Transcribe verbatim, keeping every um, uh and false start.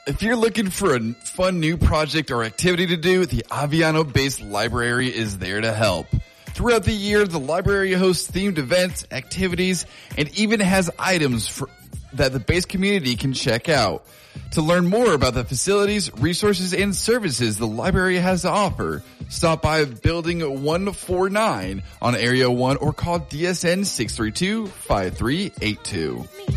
If you're looking for a fun new project or activity to do, the Aviano-based library is there to help. Throughout the year, the library hosts themed events, activities, and even has items for, that the base community can check out. To learn more about the facilities, resources, and services the library has to offer, stop by Building one forty-nine on Area one or call D S N six three two, five three eight two.